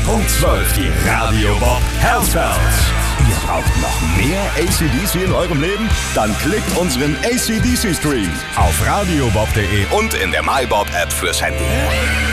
Punkt 12 die Radio Bob Health-Bells. Ihr braucht noch mehr AC/DC in eurem Leben? Dann klickt unseren AC/DC-Stream auf radiobob.de und in der MyBob-App fürs Handy.